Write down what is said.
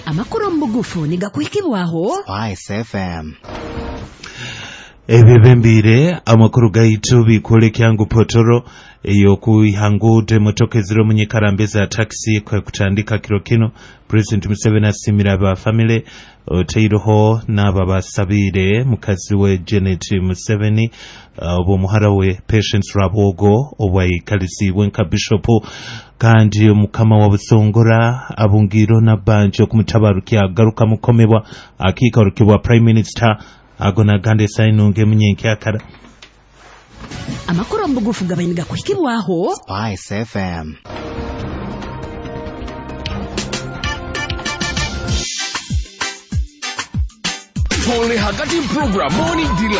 amakuru mugufu nigakwikibwaho Spice FM. Ebebembire amakuru gaitu bikole kyangu potoro yokuihangude motokezero munyikarambe za taxi kwa kutandika kiro kino President Museveni asimira ba family oteiroho n'aba basabire mukazi we Janet Museveni obo muhara we Patience Rabogo obwayikalisi wenka Bishop kandi mukama wa busongora abungiro na banje okumutabarukia garuka mukomebwa akikarukibwa Prime Minister agona gande sainunge munyenke akara amakuru mugufu gabainiga kwikibwaho Spice FM. Pole hagati program morning